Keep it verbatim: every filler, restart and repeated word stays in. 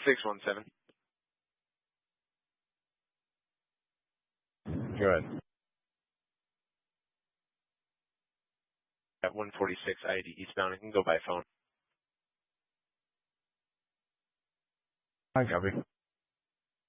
six one seven. Go ahead. At one forty-six I eighty eastbound. You can go by phone. I copy.